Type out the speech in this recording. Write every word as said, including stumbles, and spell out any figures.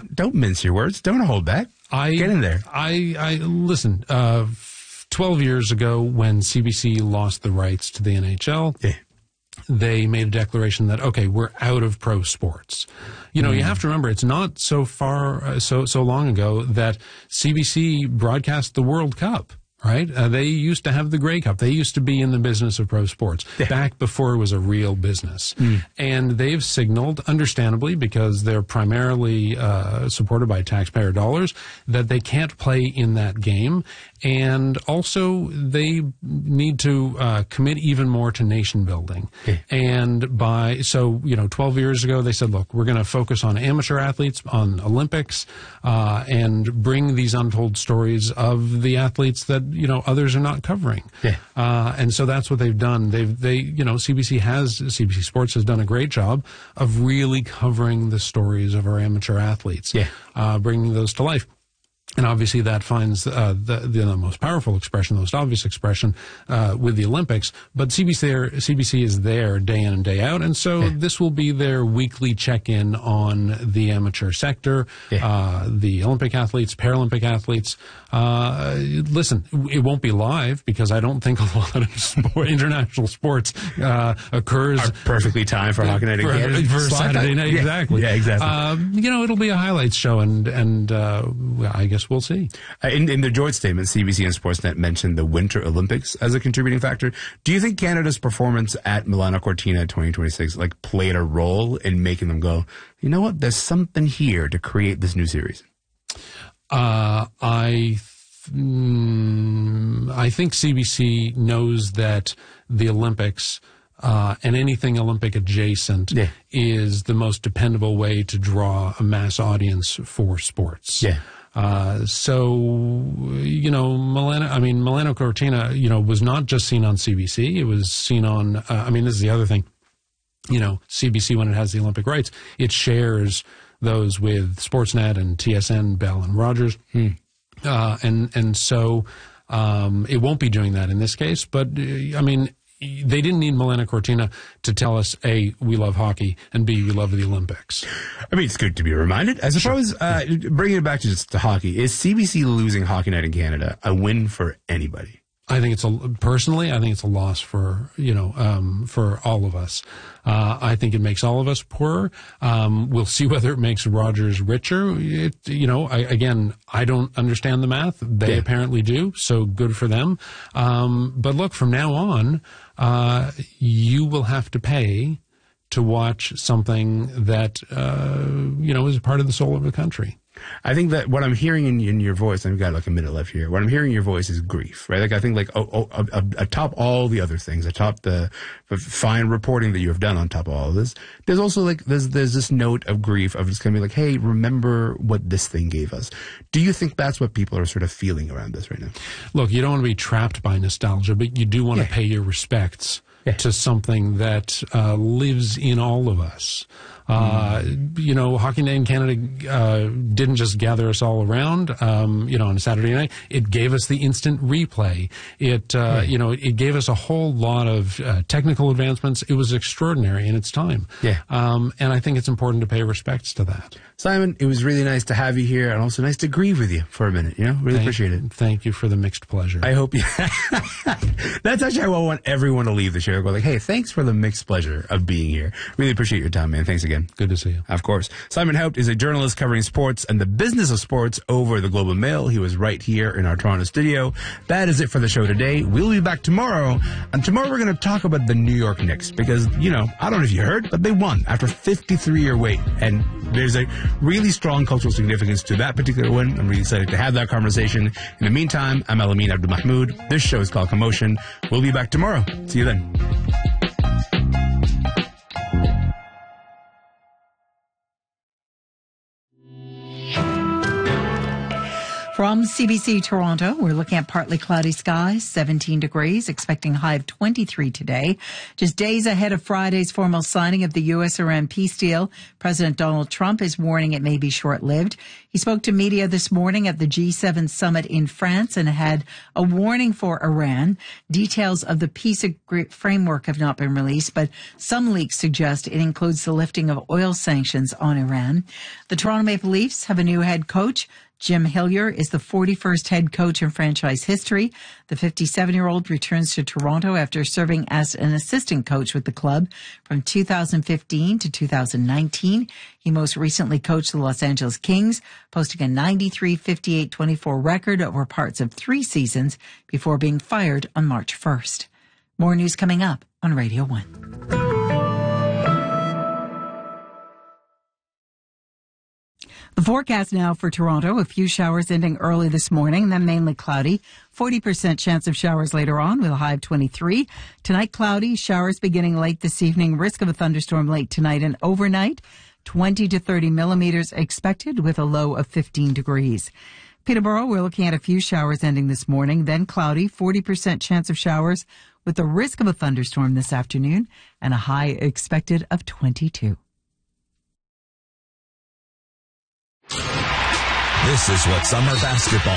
don't don't mince your words. Don't hold back. I Get in there. I, I listen. Uh, Twelve years ago, when C B C lost the rights to the N H L, Yeah. they made a declaration that, okay, we're out of pro sports. You know, mm. you have to remember, it's not so far, uh, so so long ago that C B C broadcast the World Cup. Right? Uh, they used to have the Grey Cup. They used to be in the business of pro sports yeah. back before it was a real business. Mm. And they've signaled, understandably, because they're primarily uh, supported by taxpayer dollars, that they can't play in that game. And also, they need to uh, commit even more to nation building. Yeah. And by, so, you know, twelve years ago, they said, look, we're going to focus on amateur athletes, on Olympics, uh, and bring these untold stories of the athletes that, you know, others are not covering. Yeah. Uh, and so that's what they've done. They've, they, you know, C B C has, C B C Sports has done a great job of really covering the stories of our amateur athletes. Yeah. Uh, bringing those to life. And obviously that finds uh, the, the most powerful expression, the most obvious expression uh, with the Olympics. But C B C, there, C B C is there day in and day out. And so yeah. this will be their weekly check-in on the amateur sector, yeah. uh, the Olympic athletes, Paralympic athletes. Uh, listen, it won't be live because I don't think a lot of sport, international sports uh, occurs. Are perfectly timed for Hockey Night in Canada. For, for Saturday night, yeah. exactly. Yeah, exactly. Um, you know, it'll be a highlights show, and, and uh, I guess we'll see. Uh, in, in their joint statement, C B C and Sportsnet mentioned the Winter Olympics as a contributing factor. Do you think Canada's performance at Milano Cortina twenty twenty-six like played a role in making them go, you know what, there's something here to create this new series? Uh, I mm, I think C B C knows that the Olympics Uh, and anything Olympic adjacent yeah. is the most dependable way to draw a mass audience for sports. Yeah. Uh, so, you know, Milano, I mean, Milano Cortina, you know, was not just seen on C B C. It was seen on, uh, I mean, this is the other thing. You know, C B C, when it has the Olympic rights, it shares those with Sportsnet and T S N, Bell and Rogers. Hmm. Uh, and, and so, um, it won't be doing that in this case. But, uh, I mean, they didn't need Milano Cortina to tell us, A, we love hockey, and B, we love the Olympics. I mean, it's good to be reminded. I suppose, sure. uh, bringing it back to just to hockey, is C B C losing Hockey Night in Canada a win for anybody? I think it's a, personally, I think it's a loss for, you know, um, for all of us. Uh, I think it makes all of us poorer. Um, we'll see whether it makes Rogers richer. It, you know, I, again, I don't understand the math. They yeah. apparently do, so good for them. Um, but look, from now on, uh, you will have to pay to watch something that, uh, you know, is part of the soul of the country. I think that what I'm hearing in, in your voice, and we've got like a minute left here, what I'm hearing in your voice is grief, right? Like I think like oh, oh, uh, atop all the other things, atop the, the fine reporting that you have done on top of all of this, there's also like, there's, there's this note of grief of just going to be like, hey, remember what this thing gave us. Do you think that's what people are sort of feeling around this right now? Look, you don't want to be trapped by nostalgia, but you do want yeah. to pay your respects yeah. to something that uh, lives in all of us. Uh, mm. You know, Hockey Night in Canada uh, didn't just gather us all around, um, you know, on a Saturday night. It gave us the instant replay. It, uh, right. you know, it gave us a whole lot of uh, technical advancements. It was extraordinary in its time. Yeah. Um, and I think it's important to pay respects to that. Simon, it was really nice to have you here, and also nice to grieve with you for a minute, you know? Really thank, appreciate it. Thank you for the mixed pleasure. I hope you... That's actually how I want everyone to leave the show. Go like, hey, thanks for the mixed pleasure of being here. Really appreciate your time, man. Thanks again. Good to see you. Of course. Simon Haupt is a journalist covering sports and the business of sports over the Globe and Mail. He was right here in our Toronto studio. That is it for the show today. We'll be back tomorrow, and tomorrow we're going to talk about the New York Knicks because, you know, I don't know if you heard, but they won after a fifty-three year wait, and there's a really strong cultural significance to that particular win. I'm really excited to have that conversation. In the meantime, I'm Elamin Abdulmahmoud. This show is called Commotion. We'll be back tomorrow. See you then. From C B C Toronto, we're looking at partly cloudy skies, seventeen degrees, expecting a high of twenty-three today. Just days ahead of Friday's formal signing of the U S Iran peace deal, President Donald Trump is warning it may be short-lived. He spoke to media this morning at the G seven summit in France and had a warning for Iran. Details of the peace framework have not been released, but some leaks suggest it includes the lifting of oil sanctions on Iran. The Toronto Maple Leafs have a new head coach. Jim Hillier is the forty-first head coach in franchise history. The fifty-seven-year-old returns to Toronto after serving as an assistant coach with the club from two thousand fifteen to two thousand nineteen. He most recently coached the Los Angeles Kings, posting a ninety-three fifty-eight twenty-four record over parts of three seasons before being fired on March first. More news coming up on Radio one. The forecast now for Toronto, a few showers ending early this morning, then mainly cloudy. forty percent chance of showers later on with a high of twenty-three. Tonight, cloudy, showers beginning late this evening, risk of a thunderstorm late tonight and overnight. twenty to thirty millimeters expected with a low of fifteen degrees. Peterborough, we're looking at a few showers ending this morning, then cloudy, forty percent chance of showers with the risk of a thunderstorm this afternoon and a high expected of twenty-two. This is what summer basketball